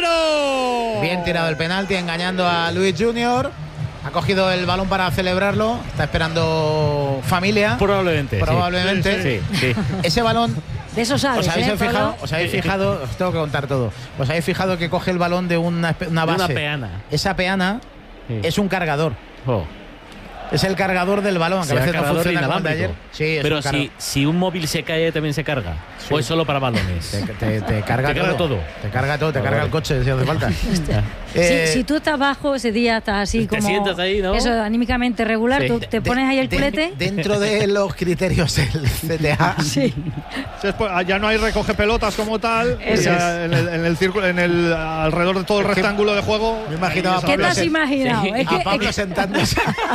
cero. Bien tirado el penalti, engañando a Luis Junior. Ha cogido el balón para celebrarlo. Está esperando familia. Probablemente. Probablemente. Sí, sí, sí. Ese balón. De eso sabes. ¿Os habéis ¿eh, fijado? Pablo? ¿Os habéis fijado? Os tengo que contar todo. ¿Os habéis fijado que coge el balón de una, una base? De una peana. Esa peana Sí. es un cargador. Oh. Es el cargador del balón, que a Será veces no cargador funciona como el de inalámbrico. ayer. Sí, es Pero un si, cargador. si un móvil se cae, también se carga. Sí. O es solo para balones. Te, te, te carga, Te carga todo. todo. Te carga todo, te Ah, carga vale. el coche si hace falta. Eh, Si, si tú estás bajo ese día, estás así Te como. sientas ahí, ¿no? Eso, anímicamente regular, Sí. tú te de- pones ahí el de- culete. Dentro de los criterios del C T A. Sí. Después, ya no hay recoge pelotas como tal. Eso Ya en, el, en el círculo, en el alrededor de todo el Es que rectángulo de juego. me imaginaba ahí ¿Qué esa te has se- imaginado? Sí. Es que- A Pablo es sentándose.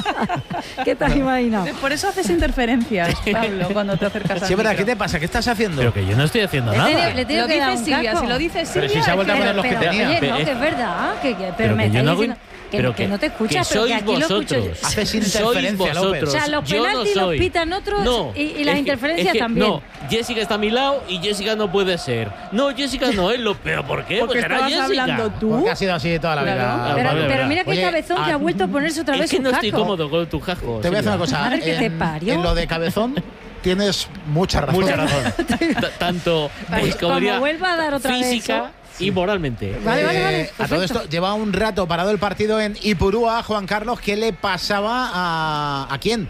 que- ¿Qué te has imaginado? Por eso haces interferencias, Pablo, cuando te acercas al Sí, verdad, micro. ¿qué te pasa? ¿Qué estás haciendo? Pero que yo no estoy haciendo Le nada. tengo- le tengo Lo que dar dice un Silvia, casco. si lo dice Silvia. Pero si se ha vuelto a es que- poner los que pero, tenía. oye, Pe- no, eh, que es verdad, que, que- pero, pero me que yo estáis no hago diciendo que, pero que que- no te escuchas, que pero que sois aquí lo escucho. vosotros. Haces Sois interferencia, López. vosotros. O sea, los Yo no penaltis los soy. pitan otros No, y- y las es que- interferencias es que también. No, Jessica está a mi lado y Jessica no puede ser. No, Jessica no es lo. ¿Pero por qué? Porque Pues será estabas Jessica. hablando tú. Porque ha sido así toda la Claro. vida. Ah, Pero, vale, pero verdad. mira qué Oye, cabezón que ah, ha vuelto a ponerse otra Es vez que un no estoy casco. cómodo con tu jasco. Te voy a decir una Silvia. cosa. Madre que te en, parió. en lo de cabezón tienes mucha razón. Mucha razón. T- Tanto Vale, pues, como como diría, vuelva a dar otra vez física y moralmente. Vale, vale, vale, Eh, a todo perfecto. esto lleva un rato parado el partido en Ipurúa, Juan Carlos. ¿Qué le pasaba a, a quién?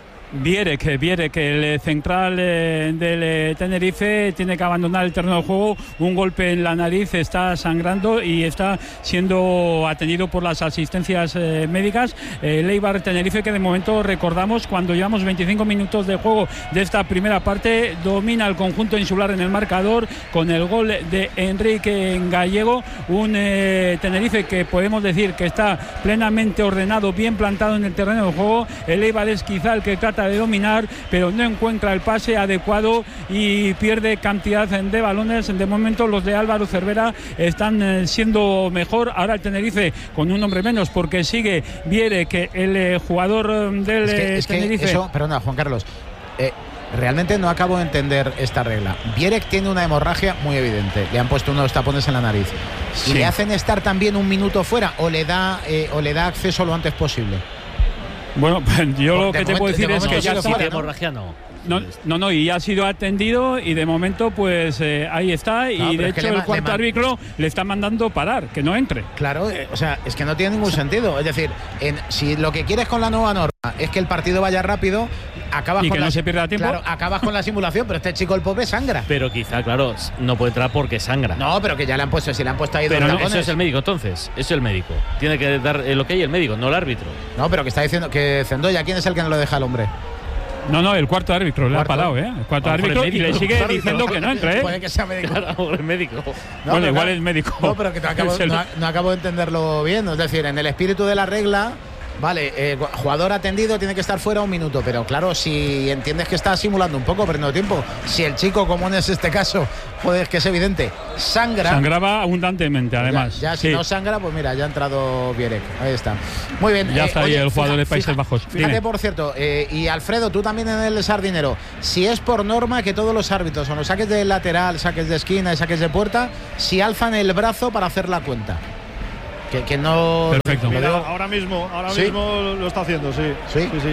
Vierek, Vierek, el central eh, del eh, Tenerife, tiene que abandonar el terreno de juego. Un golpe en la nariz, está sangrando y está siendo atendido por las asistencias eh, médicas. Eh, el Eibar Tenerife, que de momento recordamos, cuando llevamos veinticinco minutos de juego de esta primera parte, domina el conjunto insular en el marcador con el gol de Enrique Gallego. Un eh, Tenerife que podemos decir que está plenamente ordenado, bien plantado en el terreno de juego. El Eibar es quizá el que trata de dominar, pero no encuentra el pase adecuado y pierde cantidad de balones. De momento los de Álvaro Cervera están eh, siendo mejor. Ahora el Tenerife con un hombre menos, porque sigue Viere, que el eh, jugador eh, del Es que, eh, es que Tenerife. eso, perdona, Juan Carlos. eh, realmente no acabo de entender esta regla. Vierek tiene una hemorragia muy evidente. Le han puesto unos tapones en la nariz. ¿Y Sí. le hacen estar también un minuto fuera o le da eh, o le da acceso lo antes posible? Bueno, pues yo Por- lo de que te momento- puedo decir de es que momento ya sigue está. fuera, de ¿no? hemorragia no. No, no, no, y ya ha sido atendido y de momento pues eh, ahí está No, y pero de es que hecho le ma- el cuarto le ma- árbitro le está mandando parar, que no entre. Claro, eh, o sea, es que no tiene ningún sentido. Es decir, en- si lo que quieres con la nueva norma es que el partido vaya rápido, acabas Y con que la, no se pierda tiempo. Claro, acabas con la simulación, pero este chico el pobre sangra. Pero quizá, claro, no puede entrar porque sangra. No, pero que ya le han puesto, si le han puesto ahí dos Pero no, tapones. eso es el médico entonces. Eso es el médico. Tiene que dar lo que hay el médico, no el árbitro. No, pero que está diciendo que Zendoya, ¿quién es el que no lo deja al hombre? No, no, el cuarto árbitro le ha Cuarto. parado, ¿eh? El cuarto A lo mejor árbitro el y le médico. sigue Claro, diciendo claro. que no entre, ¿eh? Puede que sea médico. Claro, el médico. No, bueno, pero igual claro, es médico. No, pero que no acabo, Es el- no, no acabo de entenderlo bien. Es decir, en el espíritu de la regla, vale, eh, jugador atendido tiene que estar fuera un minuto, pero claro, si entiendes que está simulando un poco, perdiendo tiempo, si el chico, como en es este caso, joder, que es evidente, sangra. Sangraba abundantemente, además. Ya, ya si Sí. no sangra, pues mira, ya ha entrado Vierek. Ahí está. Muy bien. Ya está ahí el jugador fija- de Países fija- Bajos. Fíjate, Dime. por cierto, eh, y Alfredo, tú también en el Sardinero, si es por norma que todos los árbitros, con los saques de lateral, saques de esquina y saques de puerta, si alzan el brazo para hacer la cuenta. Que, que no. Perfecto. lo Mira, digo- ahora mismo, ahora Sí. mismo lo está haciendo, sí. Sí. sí, sí.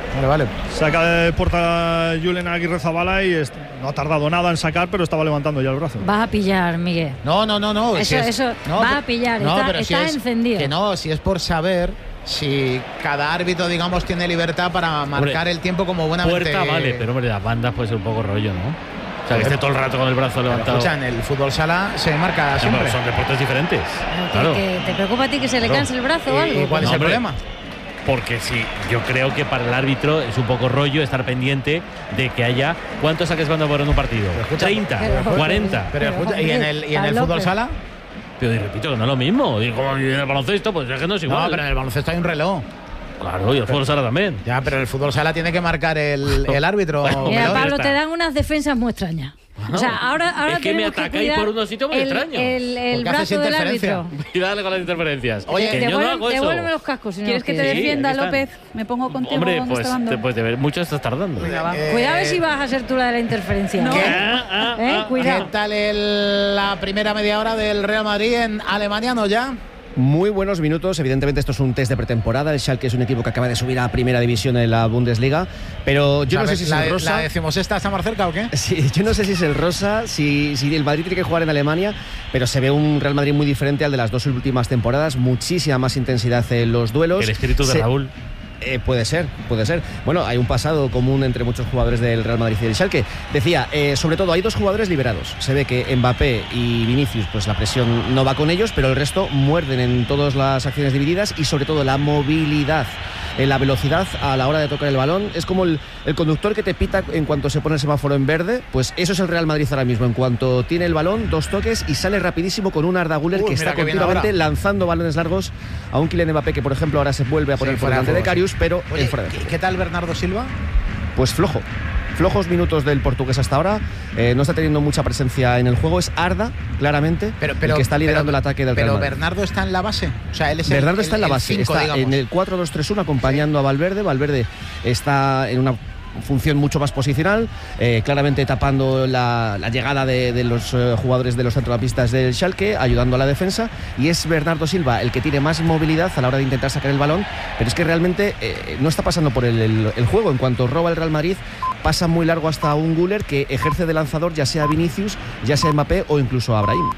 Vale, vale. Saca de puerta Julen Aguirre Zabala y est- no ha tardado nada en sacar, pero estaba levantando ya el brazo. Vas a pillar, Miguel. No, no, no, no. Eso, si es- eso, no, vas pero- a pillar, no, está, pero si está es- encendido. Que no, si es por saber si cada árbitro, digamos, tiene libertad para marcar Hombre, el tiempo como buenamente. Puerta vale, pero hombre, las bandas puede ser un poco rollo, ¿no? O sea, que esté todo el rato con el brazo Pero, levantado. escucha, en el fútbol sala se marca No, siempre. pero son deportes diferentes. ¿Que- Claro. que ¿Te preocupa a ti que se le Claro. canse el brazo o ¿Y, algo? y cuál es No, el hombre. problema? Porque sí, yo creo que para el árbitro es un poco rollo estar pendiente de que haya. ¿Cuántos saques banda por en un partido? escucha, ¿treinta? pero- ¿cuarenta? Pero escucha, ¿y en el, y en el Está fútbol loco. sala? Pero y repito que no es lo mismo. Y como en el baloncesto, pues es que no es igual. No, pero en el baloncesto hay un reloj. Claro, y el fútbol sala también. Ya, pero el fútbol sala tiene que marcar el, el árbitro. Bueno, Mira, Melón, Pablo, está. te dan unas defensas muy extrañas. O sea, ahora, ahora Es que me tenemos atacáis cuidar por unos sitios muy el, extraños. El, el Porque haces brazo del interferencia. árbitro. Cuidado con las interferencias. Oye, que yo no Devuelve- hago eso. devuélveme los cascos. Si no, ¿Quieres que te Sí, defienda, aquí están. López? Me pongo contigo Hombre, en pues este bando. después de ver, mucho estás tardando. Venga, va. Eh, Cuidado a ver si vas a ser tú la de la interferencia. No. ¿Eh? Ah, ah, ¿Eh? ah, Cuidado. ¿Qué tal el- la primera media hora del Real Madrid en alemaniano ya? Muy buenos minutos. Evidentemente esto es un test de pretemporada. El Schalke es un equipo que acaba de subir a primera división en la Bundesliga. Pero yo no sé si es la, el rosa. ¿La decimosexta está más cerca o qué? Sí, yo no sé si es el rosa, si, si el Madrid tiene que jugar en Alemania, pero se ve un Real Madrid muy diferente al de las dos últimas temporadas. Muchísima más intensidad en los duelos. El espíritu de Se- Raúl. Eh, puede ser, puede ser. Bueno, hay un pasado común entre muchos jugadores del Real Madrid y del Schalke. Decía, eh, sobre todo hay dos jugadores liberados. Se ve que Mbappé y Vinicius, pues la presión no va con ellos, pero el resto muerden en todas las acciones divididas y sobre todo la movilidad. Eh, la velocidad a la hora de tocar el balón es como el, el conductor que te pita en cuanto se pone el semáforo en verde. Pues eso es el Real Madrid ahora mismo. En cuanto tiene el balón, dos toques y sale rapidísimo con un Arda Güler Uy, que mira está que viene continuamente ahora. lanzando balones largos a un Kylian Mbappé que, por ejemplo, ahora se vuelve a poner Sí, por fuera de delante de juego, Karius, pero Oye, en fuera de ¿qué, juego. qué tal Bernardo Silva? Pues flojo. Flojos minutos del portugués hasta ahora. Eh, no está teniendo mucha presencia en el juego. Es Arda, claramente, Pero, pero, el que está liderando pero- el ataque del Real Pero Madrid. Bernardo está en la base. O sea, él es el- Bernardo el- está en la el base, cinco, está digamos. en el cuatro dos tres uno acompañando a Valverde. Valverde está en una función mucho más posicional, eh, claramente tapando la, la llegada de, de los eh, jugadores de los centrocampistas del Schalke, ayudando a la defensa, y es Bernardo Silva el que tiene más movilidad a la hora de intentar sacar el balón, pero es que realmente eh, no está pasando por el, el- el juego. En cuanto roba el Real Madrid, pasa muy largo hasta un Güler que ejerce de lanzador, ya sea Vinicius, ya sea Mbappé o incluso a Brahim.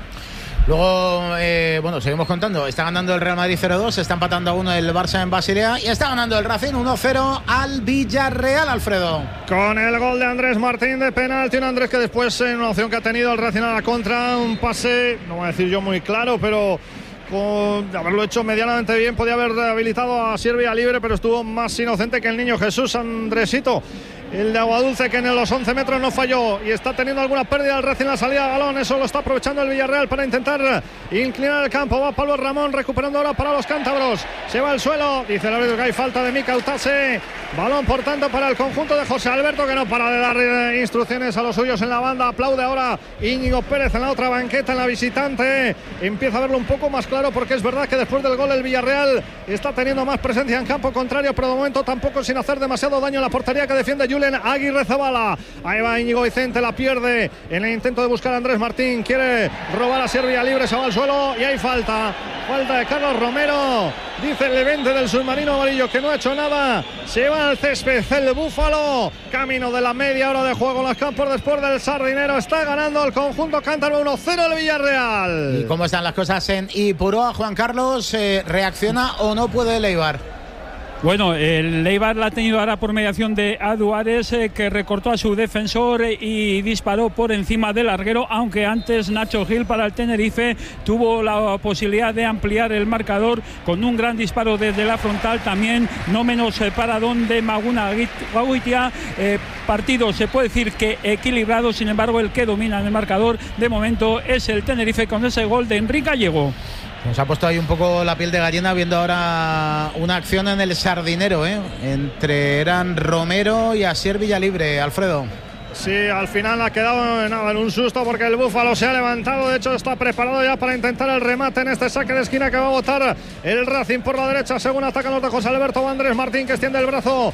Luego, eh, bueno, seguimos contando. Está ganando el Real Madrid cero dos, está empatando a uno el Barça en Basilea y está ganando el Racing uno cero al Villarreal, Alfredo. Con el gol de Andrés Martín de penalti, un Andrés que después en una opción que ha tenido el Racing a la contra, un pase, no voy a decir yo muy claro, pero con de haberlo hecho medianamente bien podía haber habilitado a Siervia libre, pero estuvo más inocente que el niño Jesús Andresito. El de Aguadulce, que en los once metros no falló y está teniendo alguna pérdida el Racing en la salida de balón. Eso lo está aprovechando el Villarreal para intentar inclinar el campo. Va Pablo Ramón recuperando ahora para los cántabros. Se va al suelo, dice el árbitro que hay falta de Mika Utase. Balón por tanto para el conjunto de José Alberto, que no para de dar eh, instrucciones a los suyos en la banda. Aplaude ahora Íñigo Pérez en la otra banqueta, en la visitante. Empieza a verlo un poco más claro, porque es verdad que después del gol el Villarreal está teniendo más presencia en campo contrario, pero de momento tampoco sin hacer demasiado daño en la portería que defiende Julen Aguirre Zabala. Ahí va Íñigo Vicente, la pierde en el intento de buscar a Andrés Martín. Quiere robar a Siervia libre, se va al suelo y hay falta. Falta de Carlos Romero. Dice el Levante del submarino amarillo que no ha hecho nada. Se va al césped el Búfalo. Camino de la media hora de juego en los campos después del Sardinero. Está ganando el conjunto cántabro uno cero el Villarreal. ¿Y cómo están las cosas en Ipurúa, Juan Carlos? Eh, ¿Reacciona o no puede el Eibar? Bueno, el Eibar la ha tenido ahora por mediación de Aduares, eh, que recortó a su defensor eh, y disparó por encima del larguero, aunque antes Nacho Gil para el Tenerife tuvo la posibilidad de ampliar el marcador con un gran disparo desde la frontal, también no menos eh, paradón de Maguna Gauitia. Eh, partido se puede decir que equilibrado, sin embargo el que domina en el marcador de momento es el Tenerife con ese gol de Enrique Gallego. Nos ha puesto ahí un poco la piel de gallina viendo ahora una acción en el Sardinero, ¿eh? Entre eran Romero y Asier Villalibre, Alfredo. Sí, al final ha quedado nada en un susto porque el Búfalo se ha levantado. De hecho, está preparado ya para intentar el remate en este saque de esquina que va a botar el Racing por la derecha. Según atacan los de José Alberto, Andrés Martín, que extiende el brazo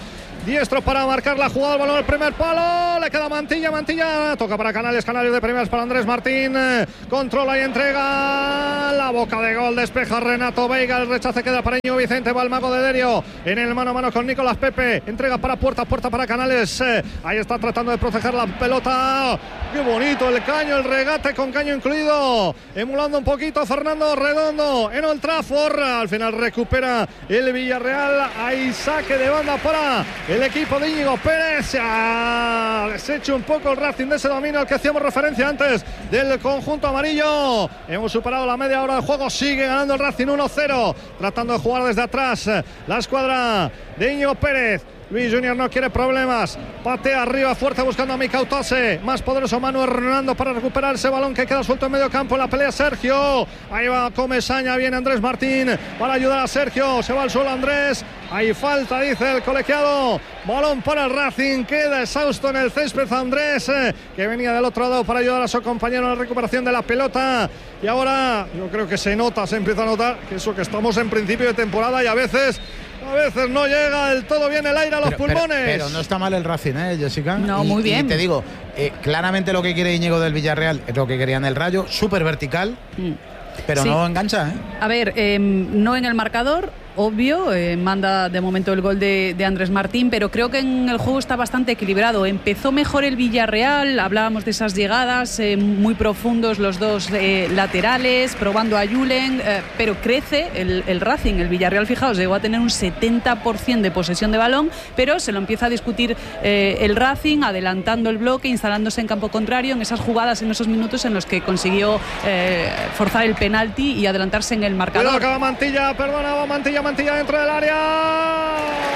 diestro para marcar la jugada, el balón al primer palo, le queda Mantilla, Mantilla, toca para Canales, Canales de primeras para Andrés Martín, controla y entrega, la boca de gol, despeja Renato Veiga, el rechace queda para Íñigo Vicente, va el mago de Derio, en el mano a mano con Nicolás Pepe, entrega para Puerta, Puerta para Canales, ahí está tratando de proteger la pelota, qué bonito el caño, el regate con caño incluido, emulando un poquito Fernando Redondo en Old Trafford, al final recupera el Villarreal, hay saque de banda para el equipo de Íñigo Pérez. Se ha deshecho un poco el Racing de ese dominio al que hacíamos referencia antes del conjunto amarillo. Hemos superado la media hora del juego, sigue ganando el Racing uno cero, tratando de jugar desde atrás la escuadra de Íñigo Pérez. Luis Junior no quiere problemas, patea arriba fuerte buscando a Micautase, más poderoso Manu Hernando para recuperar ese balón que queda suelto en medio campo, en la pelea Sergio, ahí va Comesaña, viene Andrés Martín para ayudar a Sergio, se va al suelo Andrés, hay falta dice el colegiado, balón para el Racing, queda exhausto en el césped Andrés, eh, que venía del otro lado para ayudar a su compañero en la recuperación de la pelota, y ahora yo creo que se nota, se empieza a notar que eso que estamos en principio de temporada y a veces A veces no llega del todo bien el aire a los pero, pulmones. Pero, pero no está mal el Racing, ¿eh, Jessica? No, y, muy bien. Y te digo, eh, claramente lo que quiere Íñigo del Villarreal es lo que quería en el Rayo, súper vertical, mm. pero sí. no engancha, ¿eh? A ver, eh, no en el marcador, obvio, eh, manda de momento el gol de, de Andrés Martín, pero creo que en el juego está bastante equilibrado. Empezó mejor el Villarreal, hablábamos de esas llegadas eh, muy profundos los dos eh, laterales, probando a Julen, eh, pero crece el, el Racing. El Villarreal, fijaos, llegó a tener un setenta por ciento de posesión de balón, pero se lo empieza a discutir eh, el Racing, adelantando el bloque, instalándose en campo contrario, en esas jugadas, en esos minutos en los que consiguió eh, forzar el penalti y adelantarse en el marcador. Cuidado que va Mantilla, perdona, va Mantilla, Mantilla dentro del área,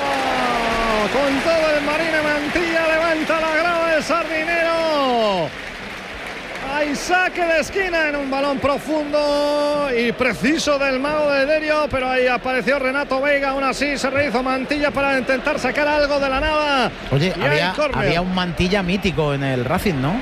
con todo el Marina Mantilla, levanta la grava del Sardinero, hay saque de esquina en un balón profundo y preciso del mago de Derio, pero ahí apareció Renato Veiga, aún así se rehizo Mantilla para intentar sacar algo de la nada. Oye, había, había un Mantilla mítico en el Racing, ¿no?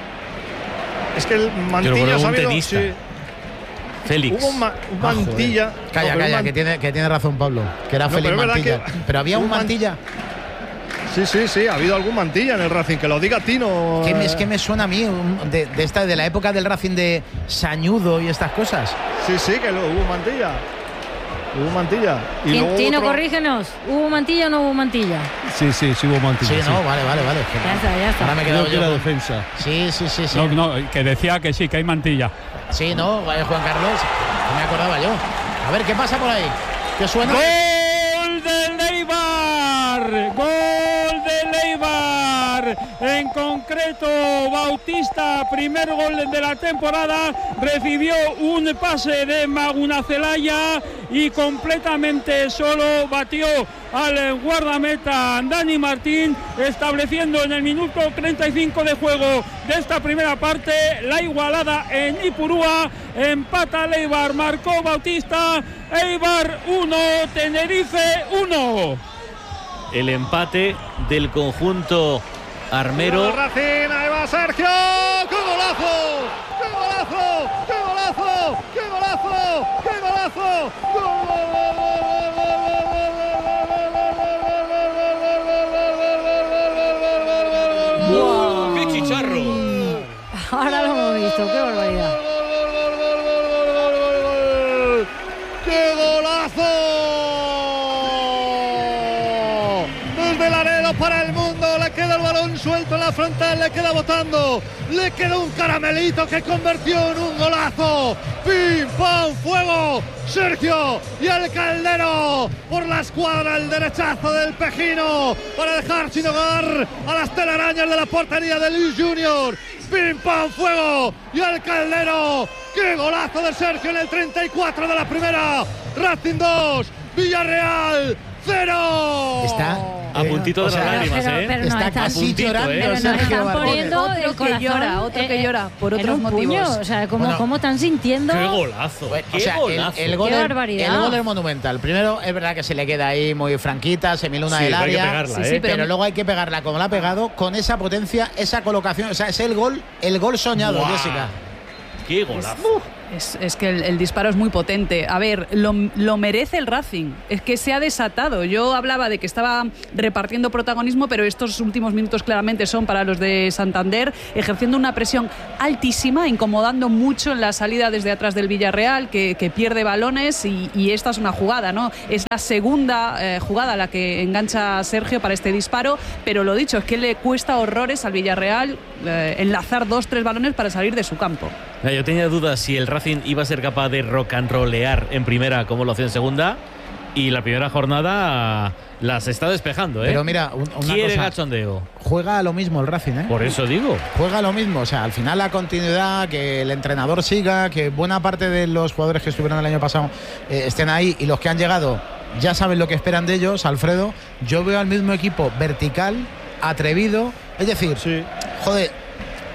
Es que el Mantilla ha sabido, sí. Félix. Hubo un, ma un ah, Mantilla. Joder. Calla, no, calla, man... que, tiene, que tiene razón Pablo. Que era no, Félix pero Mantilla. Que... Pero había un Mantilla. Man... Sí, sí, sí, ha habido algún Mantilla en el Racing, que lo diga Tino. ¿Qué me, es que me suena a mí de, de, esta, de la época del Racing de Sañudo y estas cosas. Sí, sí, que lo, hubo Mantilla. Hubo Mantilla. Y luego Tino, otro... corrígenos. ¿Hubo Mantilla o no hubo Mantilla? Sí, sí, sí hubo Mantilla. Sí, sí. no, vale, vale, vale. Ya está, ya está. Ahora me he quedado yo. La defensa. Sí, sí, sí, sí. No, no, que decía que sí, que hay Mantilla. Sí, no, vaya Juan Carlos. No me acordaba yo. A ver, ¿qué pasa por ahí? ¿Qué suena? ¡Gol del Eibar! ¡Gol del Eibar! En concreto, Bautista, primer gol de la temporada, recibió un pase de Magunacelaya y completamente solo batió al guardameta Dani Martín, estableciendo en el minuto treinta y cinco de juego de esta primera parte la igualada en Ipurúa. Empata el Eibar, marcó Bautista. Eibar uno, Tenerife uno. El empate del conjunto armero. Racing, ahí va Sergio. ¡Qué golazo! ¡Qué golazo! ¡Qué golazo! ¡Qué golazo! ¡Qué golazo! ¡Wow! ¡Qué chicharro! Ahora lo hemos visto, qué barbaridad. ¡Qué golazo! Desde Laredo para el mundo, le queda el balón suelto en la frontal, le queda botando, le queda un caramelito que convirtió en un golazo. ¡Pim, pam, fuego! Sergio y el Caldero por la escuadra, el derechazo del Pejino para dejar sin hogar a las telarañas de la portería de Luis Junior. ¡Pim, pam, fuego! Y el Caldero. ¡Qué golazo de Sergio en el treinta y cuatro de la primera! Racing dos, Villarreal cero. Está a puntito de las lágrimas, pero, ¿eh? Pero no está están, casi llorando. ¿eh? Pero nos están poniendo otro el que corazón, llora, otro que eh, llora por otros en un motivos. Puño. O sea, ¿cómo, Bueno, ¿cómo están sintiendo? ¡Qué golazo! Bueno, ¡Qué o sea, golazo! El, el, gol ¡Qué es, barbaridad! el gol es monumental. Primero, es verdad que se le queda ahí muy franquita, semiluna Sí, del hay que área. pegarla, Sí, ¿eh? sí, pero, pero- luego hay que pegarla como la ha pegado, con esa potencia, esa colocación. O sea, es el gol, el gol soñado, ¡Buah! Jessica. ¡Qué golazo! Es, es que el, el disparo es muy potente. A ver, lo, lo merece el Racing. Es que se ha desatado. Yo hablaba de que estaba repartiendo protagonismo, pero estos últimos minutos claramente son para los de Santander, ejerciendo una presión altísima, incomodando mucho en la salida desde atrás del Villarreal, que, que pierde balones y, y esta es una jugada, ¿no? Es la segunda eh, jugada la que engancha a Sergio para este disparo, pero lo dicho, es que le cuesta horrores al Villarreal eh, enlazar dos, tres balones para salir de su campo. Yo tenía dudas si el Racing iba a ser capaz de rock and rollear en primera como lo hacía en segunda, y la primera jornada las está despejando, ¿eh? Pero mira, un, una quiere cosa, cachondeo. Juega a lo mismo el Racing, ¿eh? Por eso digo. Juega a lo mismo, o sea, al final la continuidad, que el entrenador siga, que buena parte de los jugadores que estuvieron el año pasado eh, estén ahí, y los que han llegado ya saben lo que esperan de ellos, Alfredo. Yo veo al mismo equipo vertical, atrevido, es decir, sí. joder,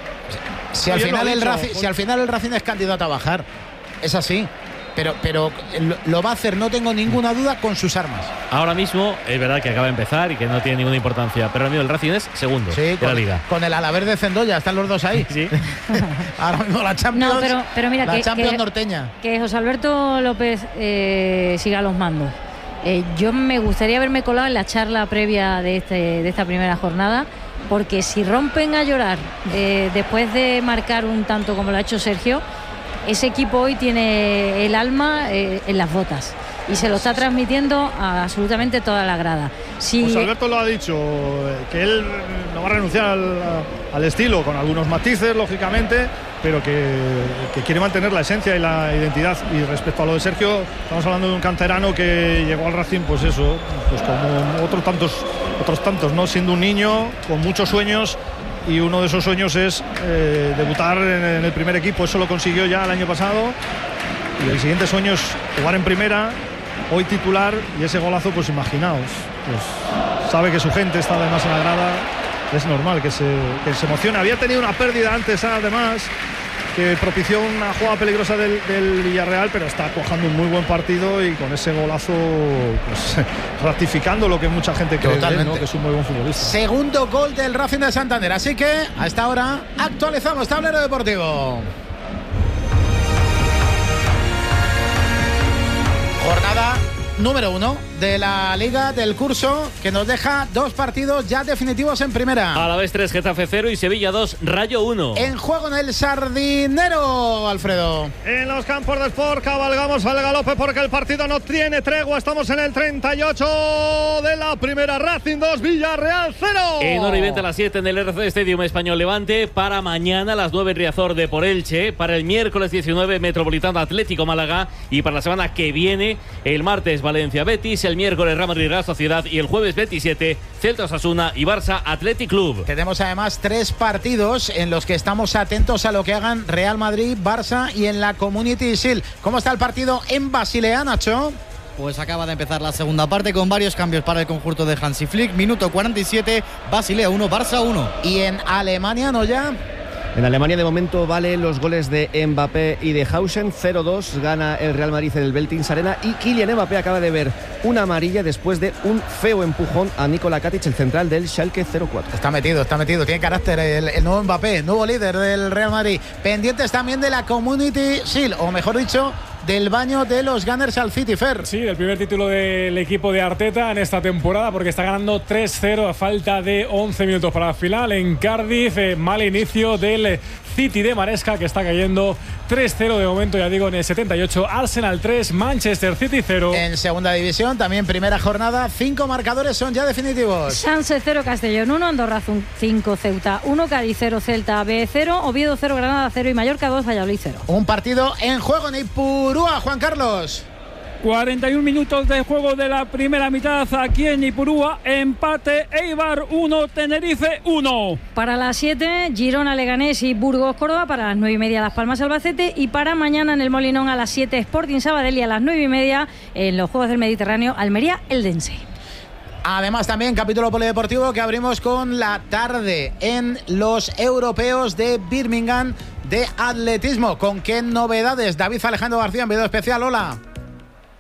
Si al, final el Racing, si al final el Racing es candidato a bajar, es así, pero, pero lo, lo va a hacer, no tengo ninguna duda, con sus armas. Ahora mismo es verdad que acaba de empezar y que no tiene ninguna importancia, pero el mío el Racing es segundo sí, de con, la Liga. Con el Alavés de Zendoya, están los dos ahí. Sí. Ahora mismo la Champions, no, pero, pero mira, la que, Champions que, norteña. Que José Alberto López eh, siga los mandos. Eh, yo me gustaría haberme colado en la charla previa de, este, de esta primera jornada, porque si rompen a llorar eh, después de marcar un tanto como lo ha hecho Sergio, ese equipo hoy tiene el alma eh, en las botas y se lo está transmitiendo a absolutamente toda la grada. Si José Alberto lo ha dicho, que él no va a renunciar al, al estilo, con algunos matices, lógicamente, pero que, que quiere mantener la esencia y la identidad. Y respecto a lo de Sergio, estamos hablando de un canterano que llegó al Racing, pues eso, pues como otros tantos, otros tantos, ¿no? Siendo un niño con muchos sueños, y uno de esos sueños es eh, debutar en, en el primer equipo. Eso lo consiguió ya el año pasado, y el siguiente sueño es jugar en primera, hoy titular, y ese golazo, pues imaginaos, pues sabe que su gente está además en la grada, es normal que se, que se emocione. Había tenido una pérdida antes, además, que propició una jugada peligrosa del, del Villarreal, pero está cuajando un muy buen partido, y con ese golazo, pues ratificando lo que mucha gente cree, ¿no? Que es un muy buen futbolista. Segundo gol del Racing de Santander, así que a esta hora actualizamos tablero deportivo. Jornada número uno de la Liga del curso, que nos deja dos partidos ya definitivos en primera. Alavés tres, Getafe cero y Sevilla dos, Rayo uno. En juego en el Sardinero, Alfredo. En los campos de Sport cabalgamos al galope, porque el partido no tiene tregua. Estamos en el treinta y ocho de la primera. Racing dos, Villarreal cero. En hora y veinte a las siete en el R C Stadium Español Levante. Para mañana a las nueve Riazor de por Elche. Para el miércoles diecinueve Metropolitano Atlético Málaga. Y para la semana que viene, el martes Valencia Betis, el miércoles Real Madrid Real Sociedad y el jueves veintisiete Celta Osasuna y Barça Athletic Club. Tenemos además tres partidos en los que estamos atentos a lo que hagan Real Madrid, Barça y en la Community Shield. ¿Cómo está el partido en Basilea, Nacho? Pues acaba de empezar la segunda parte con varios cambios para el conjunto de Hansi Flick. Minuto cuarenta y siete, Basilea uno, Barça uno. ¿Y en Alemania, no ya? En Alemania de momento valen los goles de Mbappé y de Hausen. cero dos gana el Real Madrid en el Veltins Arena, y Kylian Mbappé acaba de ver una amarilla después de un feo empujón a Nikola Katic, el central del Schalke cero cuatro. Está metido, está metido, tiene carácter el, el nuevo Mbappé, nuevo líder del Real Madrid. Pendientes también de la Community Shield, o mejor dicho, del baño de los Gunners al City Fair. Sí, el primer título del equipo de Arteta en esta temporada, porque está ganando tres cero a falta de once minutos para la final en Cardiff. Eh, mal inicio del City de Maresca, que está cayendo tres cero de momento, ya digo, en el setenta y ocho. Arsenal tres, Manchester City cero. En segunda división, también primera jornada, cinco marcadores son ya definitivos. Sanse cero, Castellón uno, Andorra cinco, Ceuta uno, Cádiz cero, Celta B cero, Oviedo cero, Granada cero y Mallorca dos, Valladolid cero. Un partido en juego en Ipurúa, Juan Carlos. cuarenta y un minutos de juego de la primera mitad aquí en Ipurúa. Empate, Eibar uno, Tenerife uno. Para las siete, Girona, Leganés y Burgos, Córdoba. Para las nueve y media, Las Palmas, Albacete. Y para mañana en el Molinón a las siete, Sporting Sabadell, y a las nueve y media en los Juegos del Mediterráneo, Almería, Eldense. Además, también capítulo polideportivo que abrimos con la tarde en los europeos de Birmingham de atletismo. ¿Con qué novedades? David Alejandro García en video especial. Hola.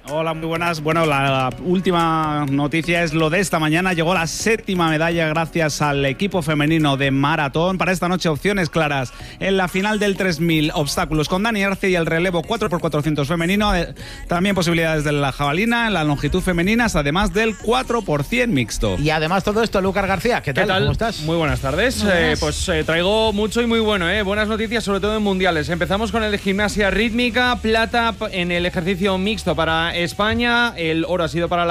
Hola, muy buenas. Bueno, la última noticia es lo de esta mañana. Llegó la séptima medalla gracias al equipo femenino de maratón. Para esta noche, opciones claras en la final del tres mil obstáculos con Dani Arce y el relevo cuatro por cuatrocientos femenino. También posibilidades de la jabalina, en la longitud femenina, además del cuatro por cien mixto. Y además todo esto, Lucas García, ¿qué tal? ¿Qué tal? ¿Cómo estás? Muy buenas tardes. Muy buenas. Eh, pues eh, traigo mucho y muy bueno, eh. Buenas noticias, sobre todo en mundiales. Empezamos con el de gimnasia rítmica, plata en el ejercicio mixto para España. El oro ha sido para la